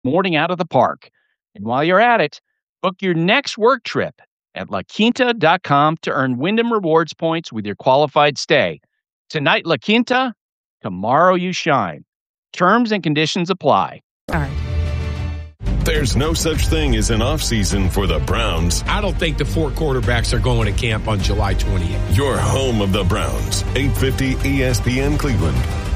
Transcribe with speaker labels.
Speaker 1: morning out of the park. And while you're at it, book your next work trip at LaQuinta.com to earn Wyndham Rewards points with your qualified stay. Tonight, La Quinta, tomorrow you shine. Terms and conditions apply.
Speaker 2: All right.
Speaker 3: There's no such thing as an off-season for the Browns.
Speaker 4: I don't think the 4 quarterbacks are going to camp on July 28th.
Speaker 3: Your home of the Browns, 850 ESPN Cleveland.